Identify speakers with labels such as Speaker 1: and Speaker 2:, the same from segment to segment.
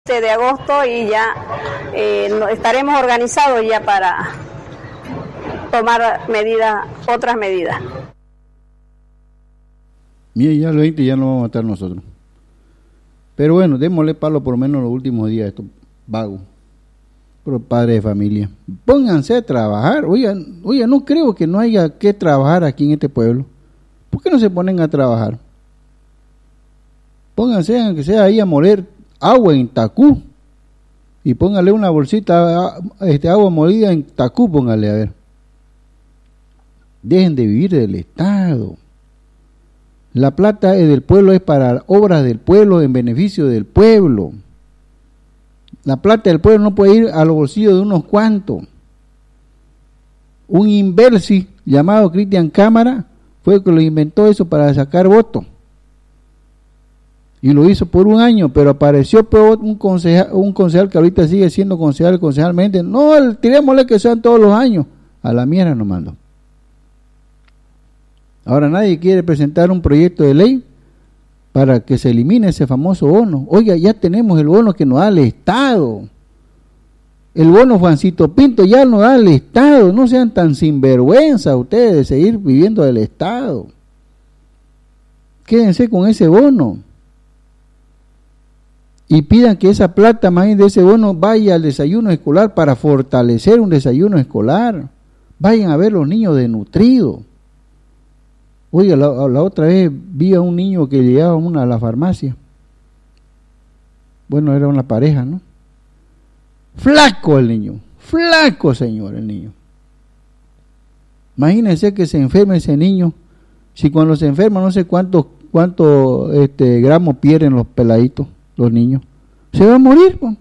Speaker 1: de agosto y ya estaremos organizados ya para tomar otras medidas.
Speaker 2: Mire, ya lo ya no vamos a estar nosotros. Pero bueno, démosle palo por lo menos los últimos días a estos vagos, pero padres de familia. Pónganse a trabajar. Oiga, no creo que no haya que trabajar aquí en este pueblo. ¿Por qué no se ponen a trabajar? Pónganse, aunque sea ahí, a moler agua en tacú. Y póngale una bolsita agua molida en tacú, póngale, a ver. Dejen de vivir del Estado. La plata del pueblo es para obras del pueblo, en beneficio del pueblo. La plata del pueblo no puede ir a los bolsillos de unos cuantos. Un imbécil llamado Cristian Cámara fue el que lo inventó eso para sacar votos. Y lo hizo por un año, pero apareció un concejal que ahorita sigue siendo concejalmente. No, tirémosle que sean todos los años. A la mierda nos mandó. Ahora nadie quiere presentar un proyecto de ley para que se elimine ese famoso bono. Oiga, ya tenemos el bono que nos da el Estado. El bono Juancito Pinto ya nos da el Estado. No sean tan sinvergüenza ustedes de seguir viviendo del Estado. Quédense con ese bono. Y pidan que esa plata más de ese bono vaya al desayuno escolar para fortalecer un desayuno escolar. Vayan a ver los niños desnutridos. Oiga, la otra vez vi a un niño que llegaba a la farmacia. Bueno, era una pareja, ¿no? Flaco el niño, flaco, señor, el niño. Imagínense que se enferme ese niño. Si cuando se enferma no sé cuántos gramos pierden los peladitos, los niños. Se va a morir, ¿no?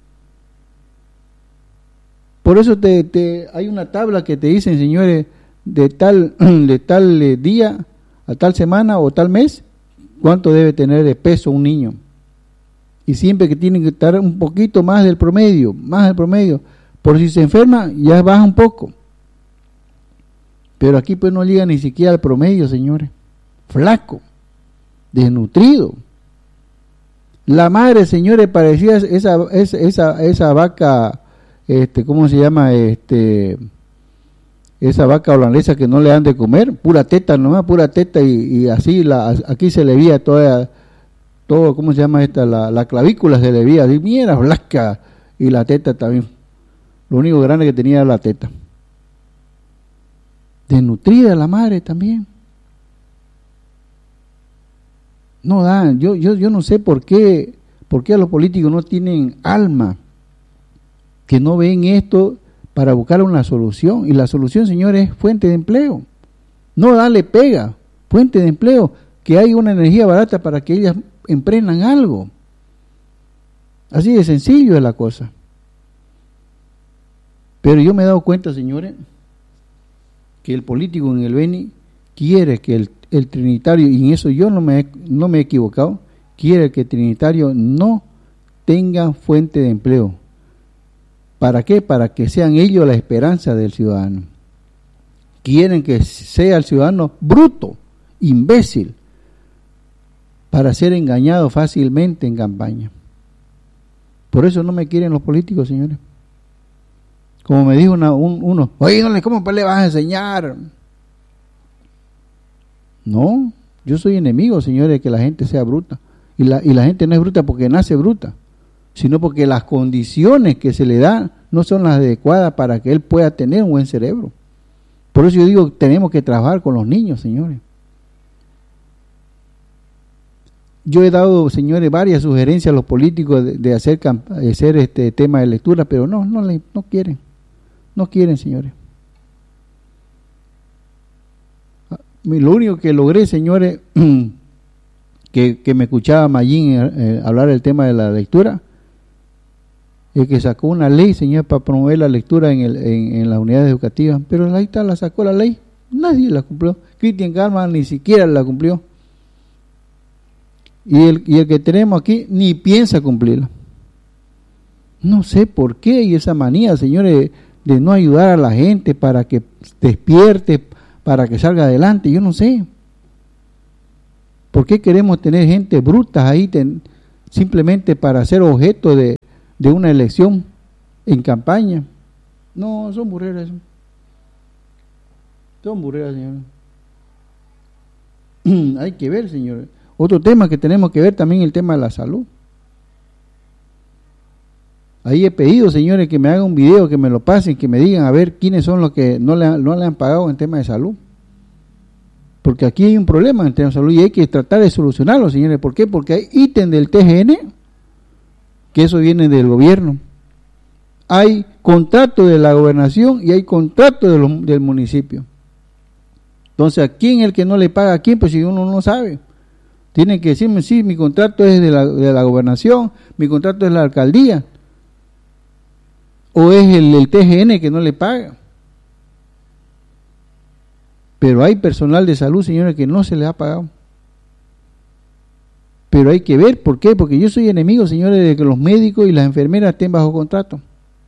Speaker 2: Por eso hay una tabla que te dicen, señores, de tal día a tal semana o tal mes, cuánto debe tener de peso un niño. Y siempre que tiene que estar un poquito más del promedio, por si se enferma ya baja un poco. Pero aquí pues no llega ni siquiera al promedio, señores. Flaco, desnutrido. La madre, señores, parecía esa vaca, ¿cómo se llama? Esa vaca holandesa que no le dan de comer, pura teta nomás, pura teta, y así aquí se le veía todo, ¿cómo se llama esta? La clavícula se le veía, así, mira, blanca, y la teta también. Lo único grande que tenía era la teta. Desnutrida la madre también. No dan, yo no sé por qué a los políticos no tienen alma, que no ven esto para buscar una solución. Y la solución, señores, es fuente de empleo. No darle pega, fuente de empleo, que hay una energía barata para que ellas emprendan algo. Así de sencillo es la cosa. Pero yo me he dado cuenta, señores, que el político en el Beni quiere que el trinitario, y en eso yo no me he equivocado, quiere que el trinitario no tenga fuente de empleo. ¿Para qué? Para que sean ellos la esperanza del ciudadano. Quieren que sea el ciudadano bruto, imbécil, para ser engañado fácilmente en campaña. Por eso no me quieren los políticos, señores. Como me dijo uno, oígale, ¿cómo le vas a enseñar? No, yo soy enemigo, señores, de que la gente sea bruta. Y la gente no es bruta porque nace bruta, sino porque las condiciones que se le dan no son las adecuadas para que él pueda tener un buen cerebro. Por eso yo digo, tenemos que trabajar con los niños, señores. Yo he dado, señores, varias sugerencias a los políticos de hacer este tema de lectura, pero no quieren, señores. Lo único que logré, señores, que me escuchaba Mayín hablar del tema de la lectura, es que sacó una ley, señor, para promover la lectura en las unidades educativas, pero ahí está, la sacó la ley, nadie la cumplió. Cristian Cámara ni siquiera la cumplió, y el que tenemos aquí ni piensa cumplirla. No sé por qué hay esa manía, señores, de no ayudar a la gente para que despierte, para que salga adelante. Yo no sé por qué queremos tener gente bruta ahí simplemente para ser objeto de una elección en campaña. No, son burreras. Son burreras, señores. Hay que ver, señores. Otro tema que tenemos que ver también, el tema de la salud. Ahí he pedido, señores, que me hagan un video, que me lo pasen, que me digan a ver quiénes son los que no le han pagado en tema de salud. Porque aquí hay un problema en tema de salud y hay que tratar de solucionarlo, señores. ¿Por qué? Porque hay ítem del TGN, que eso viene del gobierno. Hay contrato de la gobernación y hay contrato del municipio. Entonces, ¿a quién es el que no le paga a quién? Pues si uno no sabe. Tienen que decirme, sí, mi contrato es de la gobernación, mi contrato es de la alcaldía. O es el TGN que no le paga. Pero hay personal de salud, señores, que no se les ha pagado. Pero hay que ver, ¿por qué? Porque yo soy enemigo, señores, de que los médicos y las enfermeras estén bajo contrato.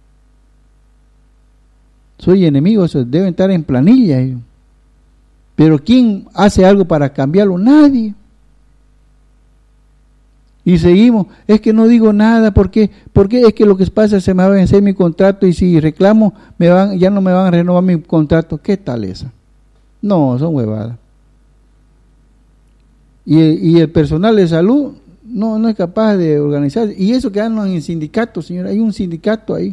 Speaker 2: Soy enemigo, eso deben estar en planilla ellos. Pero ¿quién hace algo para cambiarlo? Nadie. Y seguimos, es que no digo nada, ¿por qué? Porque es que lo que pasa es que se me va a vencer mi contrato y si reclamo ya no me van a renovar mi contrato. ¿Qué tal esa? No, son huevadas. Y el personal de salud no es capaz de organizarse. Y eso que andan en sindicato, señor, hay un sindicato ahí.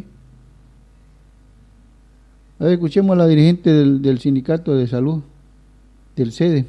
Speaker 2: A ver, escuchemos a la dirigente del sindicato de salud, del SEDE.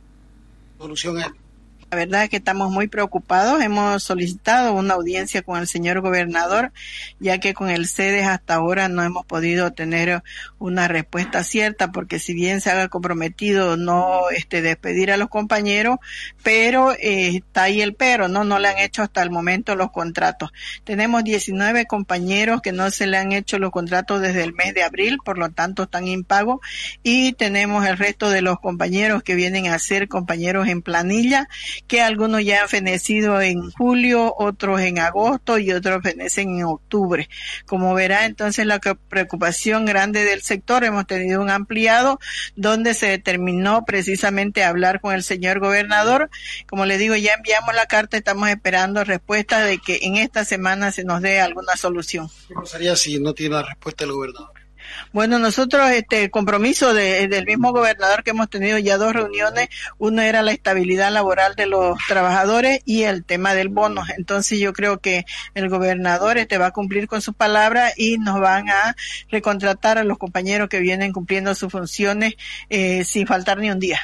Speaker 3: La verdad es que estamos muy preocupados. Hemos solicitado una audiencia con el señor gobernador, ya que con el SEDES hasta ahora no hemos podido tener una respuesta cierta, porque si bien se ha comprometido no despedir a los compañeros, pero está ahí el pero, no le han hecho hasta el momento los contratos. Tenemos 19 compañeros que no se le han hecho los contratos desde el mes de abril, por lo tanto están impagos, y tenemos el resto de los compañeros que vienen a ser compañeros en planilla, que algunos ya han fenecido en julio, otros en agosto y otros fenecen en octubre. Como verá, entonces la preocupación grande del sector, hemos tenido un ampliado donde se determinó precisamente hablar con el señor gobernador. Como le digo, ya enviamos la carta, estamos esperando respuesta de que en esta semana se nos dé alguna solución.
Speaker 4: ¿Qué pasaría si no tiene la respuesta del gobernador?
Speaker 3: Bueno, nosotros, el compromiso del mismo gobernador, que hemos tenido ya 2 reuniones, uno era la estabilidad laboral de los trabajadores y el tema del bono. Entonces yo creo que el gobernador va a cumplir con su palabra y nos van a recontratar a los compañeros que vienen cumpliendo sus funciones sin faltar ni un día.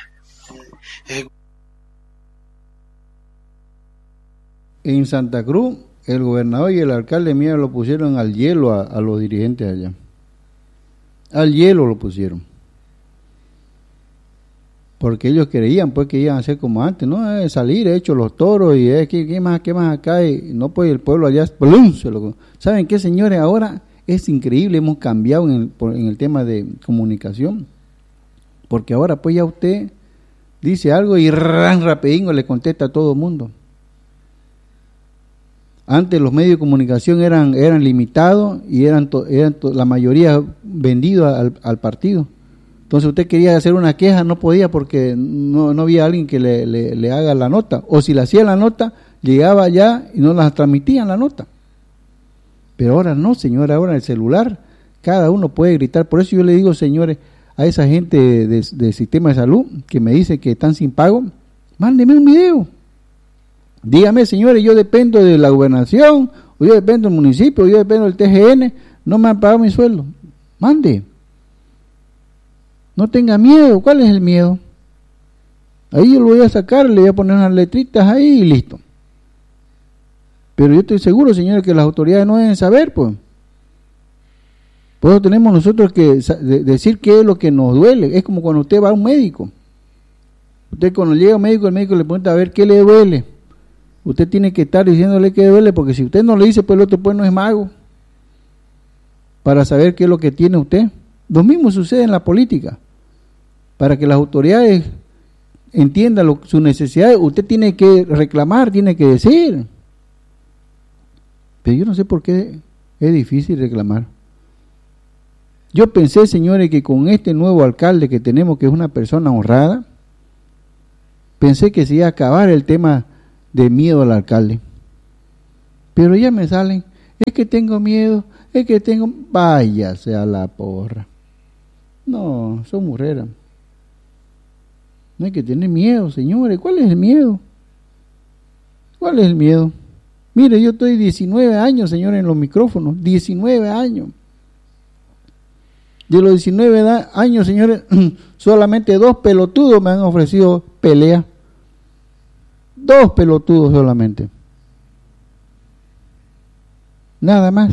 Speaker 2: En Santa Cruz, el gobernador y el alcalde mío lo pusieron al hielo a los dirigentes allá. Al hielo lo pusieron. Porque ellos creían pues que iban a ser como antes, ¿no? Salir hechos los toros y ¿qué más acá? Y no, pues el pueblo allá, ¡plum! ¿Saben qué, señores? Ahora es increíble, hemos cambiado en el tema de comunicación. Porque ahora pues ya usted dice algo y rapidingo le contesta a todo el mundo. Antes los medios de comunicación eran limitados y eran la mayoría vendidos al partido. Entonces usted quería hacer una queja, no podía porque no había alguien que le haga la nota. O si le hacía la nota, llegaba allá y no la transmitían la nota. Pero ahora no, señor, ahora en el celular cada uno puede gritar. Por eso yo le digo, señores, a esa gente del sistema de salud que me dice que están sin pago, mándeme un video. Dígame, señores, yo dependo de la gobernación, o yo dependo del municipio, o yo dependo del TGN, no me han pagado mi sueldo. Mande. No tenga miedo. ¿Cuál es el miedo? Ahí yo lo voy a sacar, le voy a poner unas letritas ahí y listo. Pero yo estoy seguro, señores, que las autoridades no deben saber, pues. Por eso tenemos nosotros que decir qué es lo que nos duele. Es como cuando usted va a un médico. Usted cuando llega a un médico, el médico le pregunta a ver qué le duele. Usted tiene que estar diciéndole que duele, porque si usted no le dice, pues el otro pues no es mago para saber qué es lo que tiene usted. Lo mismo sucede en la política. Para que las autoridades entiendan sus necesidades, usted tiene que reclamar, tiene que decir. Pero yo no sé por qué es difícil reclamar. Yo pensé, señores, que con este nuevo alcalde que tenemos, que es una persona honrada, pensé que se iba a acabar el tema de miedo al alcalde. Pero ya me salen, es que tengo miedo, es que tengo... Váyase a la porra. No, son murreras. No hay que tener miedo, señores. ¿Cuál es el miedo? ¿Cuál es el miedo? Mire, yo estoy 19 años, señores, en los micrófonos. 19 años. De los 19 años, señores, solamente 2 pelotudos me han ofrecido pelea. 2 pelotudos solamente. Nada más.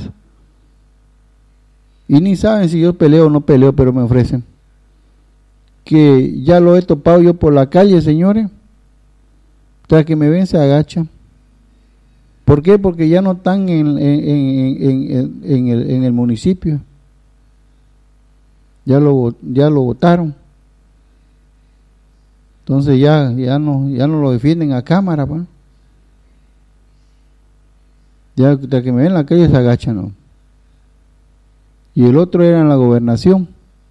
Speaker 2: Y ni saben si yo peleo o no peleo, pero me ofrecen. Que ya lo he topado yo por la calle, señores. Tras que me ven se agachan. ¿Por qué? Porque ya no están en el municipio. Ya lo votaron. Entonces ya no lo defienden a cámara, pues. Ya hasta que me ven en la calle se agachan, ¿no? Y el otro era en la gobernación,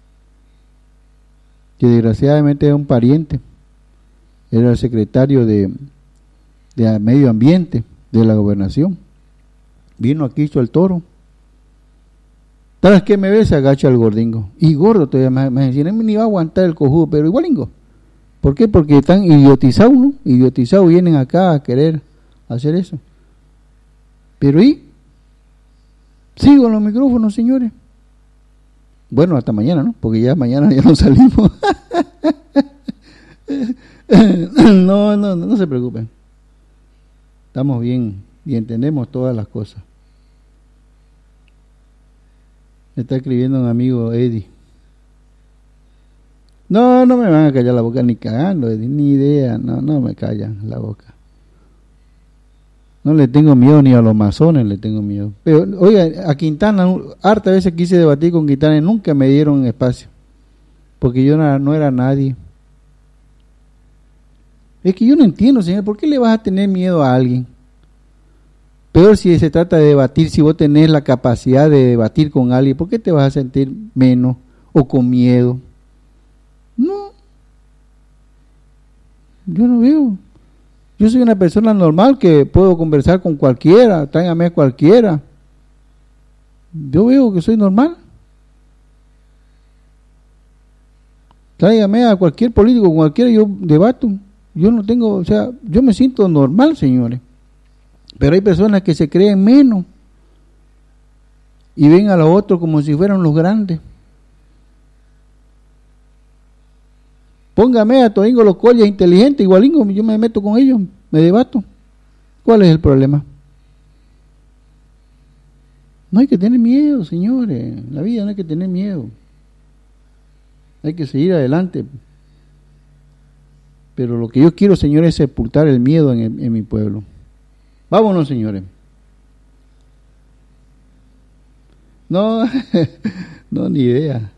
Speaker 2: que desgraciadamente era un pariente, era el secretario de Medio Ambiente de la gobernación. Vino aquí, hizo el toro. Tras que me ve se agacha el gordingo. Y gordo todavía me decían, ni va a aguantar el cojudo, pero igualingo. ¿Por qué? Porque están idiotizados, ¿no? Idiotizados, vienen acá a querer hacer eso. Pero ¿y? Sigo en los micrófonos, señores. Bueno, hasta mañana, ¿no? Porque ya mañana ya no salimos. No se preocupen. Estamos bien y entendemos todas las cosas. Me está escribiendo un amigo, Eddie. No me van a callar la boca ni cagando, Eddie, ni idea. No me callan la boca. No le tengo miedo ni a los masones, le tengo miedo. Pero, oiga, a Quintana, hartas veces quise debatir con Quintana y nunca me dieron espacio. Porque yo no era nadie. Es que yo no entiendo, señor, ¿por qué le vas a tener miedo a alguien? Peor si se trata de debatir, si vos tenés la capacidad de debatir con alguien, ¿por qué te vas a sentir menos o con miedo? No. Yo no veo. Yo soy una persona normal que puedo conversar con cualquiera, tráigame a cualquiera. Yo veo que soy normal. Tráigame a cualquier político, con cualquiera yo debato. Yo no tengo, o sea, yo me siento normal, señores. Pero hay personas que se creen menos y ven a los otros como si fueran los grandes. Póngame a Toingo los Collas inteligente, igualingo, yo me meto con ellos, me debato. ¿Cuál es el problema? No hay que tener miedo, señores. En la vida no hay que tener miedo. Hay que seguir adelante. Pero lo que yo quiero, señores, es sepultar el miedo en mi pueblo. Vámonos, señores. No, ni idea.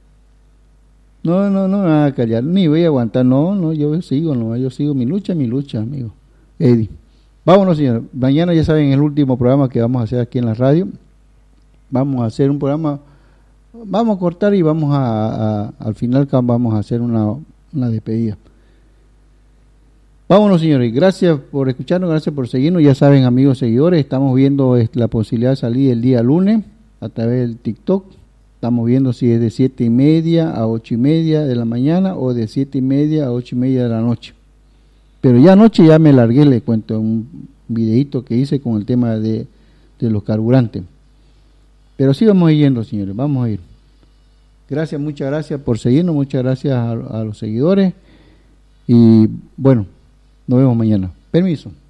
Speaker 2: No me van a callar, ni voy a aguantar. No, yo sigo mi lucha, amigo. Eddie. Vámonos, señores. Mañana ya saben el último programa que vamos a hacer aquí en la radio. Vamos a hacer un programa, vamos a cortar y vamos al final vamos a hacer una despedida. Vámonos, señores, gracias por escucharnos, gracias por seguirnos. Ya saben, amigos seguidores, estamos viendo la posibilidad de salir el día lunes a través del TikTok. Estamos viendo si es de 7:30 a 8:30 de la mañana o de 7:30 a 8:30 de la noche. Pero ya anoche ya me largué, le cuento un videito que hice con el tema de los carburantes. Pero sí vamos a ir yendo, señores, vamos a ir. Gracias, muchas gracias por seguirnos, muchas gracias a los seguidores. Y bueno, nos vemos mañana. Permiso.